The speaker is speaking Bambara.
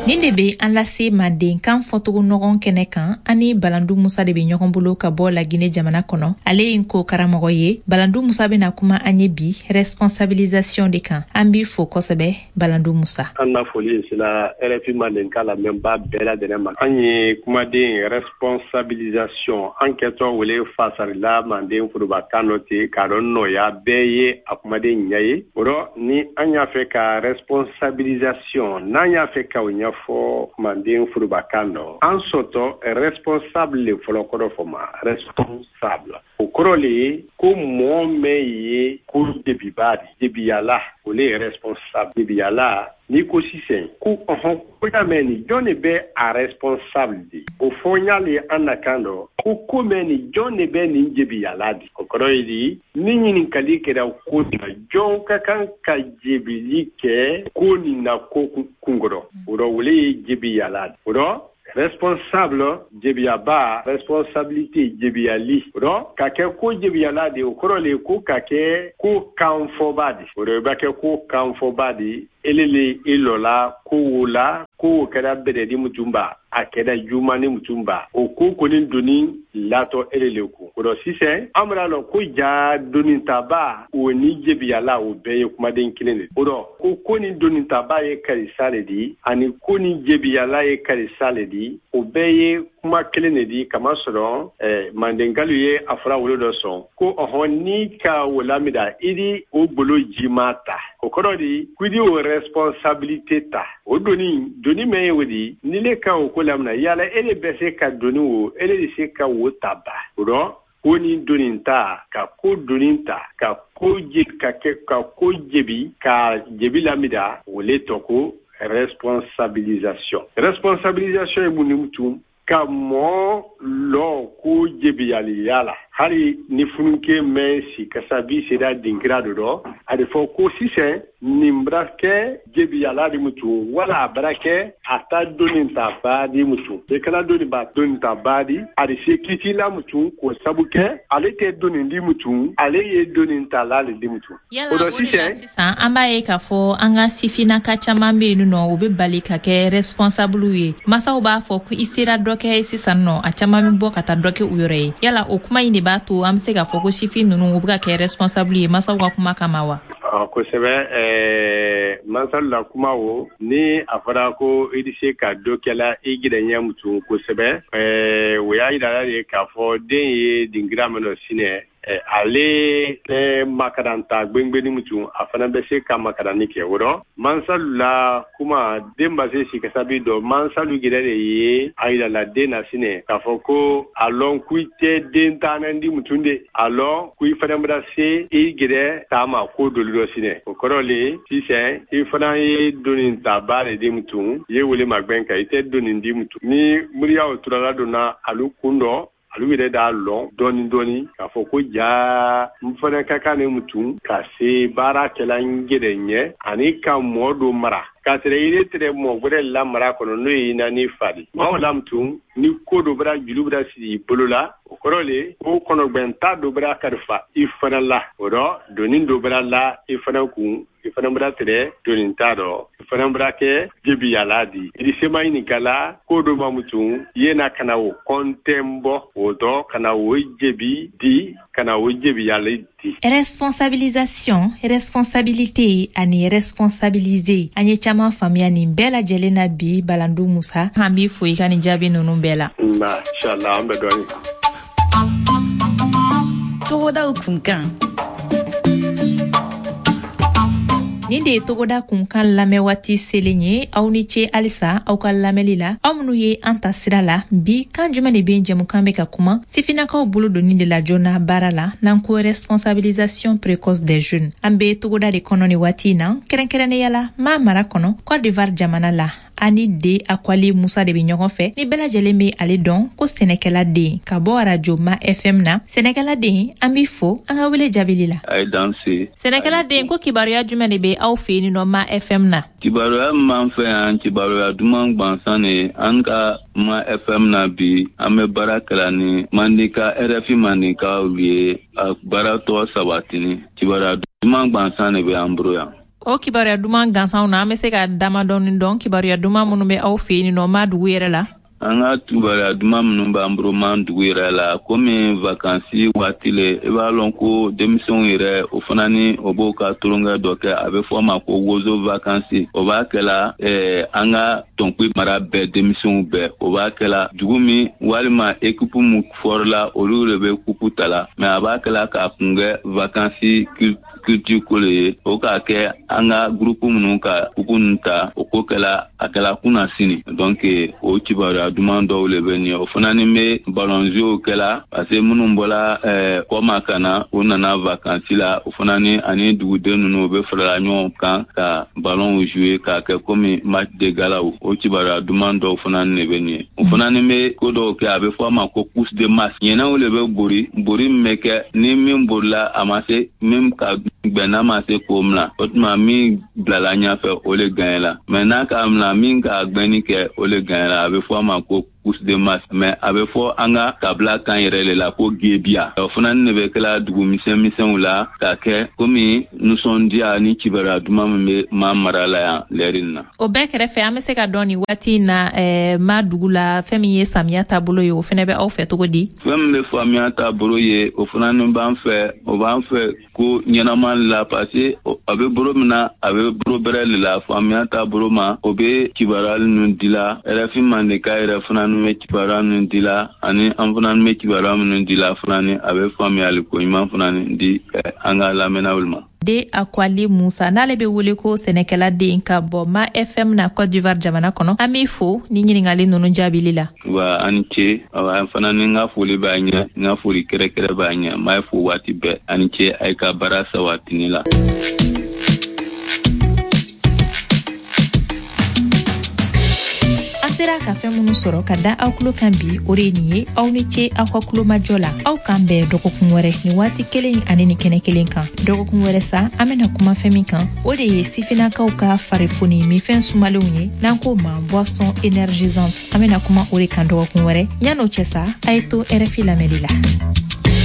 Nin de be an lase Manden kan fɔtogo ɲɔgɔn kɛnɛ kan ani Balandu Musa de be ɲɔgɔn bolo ka bɔ Laginɛ jamana kɔnɔ. Ale ye ko karamɔgɔ ye. Balandu Musa bena kuma an ye bi responsabilisation de kan. An b'i fo kosɛbɛ Balandu Musa. An na foli sila RFI Manden ka lamɛnba bɛɛ lajɛlen ma. An ye kumaden responsabilisation an kɛtɔ wele fasarila Manden furubakan dɔ ten k'a dɔn nɔya bɛɛ ye a kumaden ɲɛ ye. O rɔ ni an y'a fɛ ka responsabilisation n'an y'a fɛ ka o ɲɛfɔ Manden furubakan dɔ an sɔtɔ responsable le fɔlɔ kɔrɔ fɔ ma responsable. O kɔrɔ le ye ko mɔgɔ mɛn ye ko debiyala o le ye responsable debiyala ni ko sisan ko ko ya mɛn ni jɔn de bɛ a responsable de o fɔ y'ale an na kan dɔ ko mɛn ni jɔn de bɛ nin debiyala de o kɔrɔ ye di ni ɲininkali kɛra ko na jɔn ka kan ka jebili kɛ ko nin na ko kunkɔrɔ o rɔ wele ye debiyala de o rɔ responsable jebiyaba responsabilité jebiyali ro ka kɛ ko jebiyala de o kɔrɔ le ko ka kɛ ko kanfɔba de o bɛ kɛ ko kanfɔba de elele ilola ko wola ko kɛra bɛrɛdi mutumba a kɛra jumani mutumba o ko kɔni doni latɔ elele ko o sisan an bɛna lɔ ko ja doni taba o ni jebiyala o bɛɛ ye kumaden kelen de o ko ni doni taba ye karisa le di ani ko ni jebiyala ye karisa le di o bɛɛ ye kuma kelen de di kama sɔrɔ Mandenkalu ye a fɔra wolo dɔ sɔn ko ni ka o lamida idi o bolo jima ta o kɔrɔ di kudi o responsabilité ta o doni mɛn ye o di ni le ka o ko lamina yala ele bɛ se ka doni o ele de se ka o ta ba o rɔ ko ni doni ta ka ko doni ta ka ko jebi ka jebi lamida o le tɔ ko responsabilisation ye mun ni mutum ka mɔ lɔ ko jebiyaliya la hali ni fununke mɛn si kasabi sera dinkira dɔ dɔ a de fɔ ko sisan nin bara kɛ jebiyala di mutum wala a bara kɛ a ta doni ta ba di mutum e kana doni ba doni ta ba di a de se kiti la mutum ko sabu kɛ ale tɛ doni di mutum ale ye doni ta la le di mutum o de sisan an b'a ye k'a fɔ an ka sifinnaka caman bɛ yen nɔ u bɛ bali ka kɛ responsable ye masaw b'a fɔ ko i sera dɔ kɛ sisan nɔ a caman bɛ bɔ ka taa dɔ kɛ u yɛrɛ ye yala o kuma in de b'a to an bɛ se k'a fɔ ko sifin ninnu u bɛ ka kɛ responsable ye masaw ka kuma kama wa kosɛbɛ masalu la kuma o ni a fɔra ko i bɛ se ka dɔ kɛla i gɛrɛɲɛ mutum kosɛbɛ o y'a yira de k'a fɔ den ye dinkira min dɔ sinɛ ale makaranta gbengbenin mutum a fana bɛ se ka makarani kɛ o rɔ mansalu la kuma den ba se si kasabi dɔ mansalu yɛrɛ de ye a yira la den na sinɛ k'a fɔ ko a lɔn ko i tɛ den taana di mutum de a lɔn ko i fana bɛna se i gɛrɛ taama ko doli dɔ sinɛ o kɔrɔ le sisan i fana ye doni ta ba de di mutum i ye wele magbɛn kan i tɛ doni di mutum ni muriyaw turala donna alu kun dɔ alu yɛrɛ d'a lɔn dɔɔni k'a fɔ ko ja n fana ka kan ni mutum ka se baarakɛla n gɛrɛ ɲɛ ani ka mɔɔ dɔ mara k'a sɔrɔ i tɛrɛ mɔɔ wɛrɛ lamara kɔnɔ n'o ye naani fadi maaw la mutum ni ko dɔ bɛra juru bɛra sigi i bolo la o kɔrɔ le ko kɔnɔgbɛnta dɔ bɛra kalifa i fana la o rɔ doni dɔ bɛra la i fana kun i fana bɛra tɛrɛ doni t'a dɔ i fana bɛra kɛ jebiyala di i sema ɲininkala ko dɔ ma mutum i ye na ka na o kɔntɛn bɔ o dɔ ka na o jebi di ka na o jebiyala di. Responsabilisation, responsabilité ani responsabiliser an ye caman faamuya nin bɛɛ lajɛlen na bi Balandu Musa an b'i fo i ka nin jaabi ninnu bɛɛ la. Inshallah an bɛ dɔɔnin. Togodaw kunkan. Nin de ye Togoda kunkan lamɛn waati selen ye aw ni ce halisa aw ka lamɛnli la aw minnu ye an ta sira la bi kan jumɛn de bɛ jɛmukan bɛ ka kuma sifinnakaw bolo donni de la joona baara la n'an ko responsabilisation précoce des jeunes an bɛ Togoda de kɔnɔ nin waati in na kɛrɛnkɛrɛnnenya la maa mara kɔnɔ Côte d'Ivoire jamana la ani de Akwali Musa de bɛ ɲɔgɔn fɛ ni bɛɛ lajɛlen bɛ ale dɔn ko sɛnɛkɛla den ka bɔ radio Ma FM na sɛnɛkɛla den an b'i fo an ka wele jaabili la. Ayi danse. Sɛnɛkɛla den ko kibaruya jumɛn de bɛ aw fɛ yen nɔ Ma FM na. Kibaruya min fɛ yan kibaruya duman gbansan de an ka Ma FM na bi an bɛ baara kɛla ni Mandeka RFI Mandeka ye a baara tɔ sabatini kibaruya duman gbansan de bɛ an bolo yan. O kibaruya duman gansanw na an bɛ se ka dama dɔn kibaruya duman minnu bɛ aw fɛ yen nɔ ma dugu yɛrɛ la. An ka kibaruya duman minnu b'an bolo man dugu yɛrɛ la komi vacances waati le i b'a lɔn ko denmisɛnw yɛrɛ o fana ni o b'o ka tulonkɛ dɔ kɛ a bɛ fɔ ma ko wozo vacances o b'a kɛla an ka tɔnkui mara bɛɛ denmisɛnw bɛɛ o b'a kɛla dugu min walima équipe mun fɔrila olu de bɛ kupu ta la mais a b'a kɛla k'a kungɛ vacances culture ko le ye o k'a kɛ an ka groupe minnu ka kupu ninnu ta o ko kɛla a kɛla kunna sini donc o kibaruya duman dɔw le bɛ nin o fana ni bɛ ballon jeu kɛla parce que minnu bɔla kɔma ka na o nana vacances la o fana ni ani duguden ninnu o bɛ farala ɲɔgɔn kan ka ballon jouer k'a kɛ comme match de gala o kibaruya duman dɔw fana ni bɛ nin o fana ni bɛ ko dɔw kɛ a bɛ fɔ a ma ko course de masse ɲɛnɛw le bɛ bori min bɛ kɛ ni min borila a ma se min ka gbɛnna ma se k'o mina o tuma min bilala ɲɛfɛ o le gagnera mais n'a ka mina min ka gbɛnni kɛ o le gagnera a bɛ fɔ a ma ko course de masse mais a bɛ fɔ an ka kabila kan yɛrɛ le la ko gebiya o fana ne bɛ kɛla dugu misɛnmisɛnw la k'a kɛ komi nisɔndiya ni kibaruya duman min bɛ maa mara la yan lɛri na o bɛɛ kɛrɛfɛ an bɛ se ka dɔn nin waati na maa dugu la fɛn min ye samiya taabolo ye o fana bɛ aw fɛ cogo di fɛn min bɛ famiya taabolo ye o fana ni b'an fɛ ko ɲɛnama la parce que a bɛ bolo min na a bɛ bolo bɛrɛ de la famiya taabolo ma o bɛ kibaruya ninnu dila RFI Mandeka yɛrɛ fana bɛ kibaruya ninnu dila ani an fana bɛ kibaruya minnu dila fana ni a bɛ faamuyali ko ɲuman fana di an ka lamɛnnaw ma. De Akwali Musa n'ale bɛ wele ko sɛnɛkɛla den ka bɔ Ma FM na Côte d'Ivoire jamana kɔnɔ an b'i fo ni ɲininkali ninnu jaabili la. Wa an ce an fana ni n ka foli b'a ɲɛ n ka foli kɛrɛkɛrɛ b'a ɲɛ m'a fo waati bɛɛ ani ce a ye ka baara sabatini la. Sera ka fɛn minnu sɔrɔ ka da aw tulo kan bi o de ye nin ye aw ni ce aw ka tulomajɔ la aw kan bɛɛ dɔgɔkun wɛrɛ nin waati kelen ani ni kɛnɛ kelen kan dɔgɔkun wɛrɛ sa an bɛna kuma fɛn min kan o de ye sifinakaw ka farifoni minfɛn sumalenw ye n'an ko ma boisson énergisante an bɛna kuma o de kan dɔgɔkun wɛrɛ yan'o cɛ sa a ye to RFI lamɛnli la.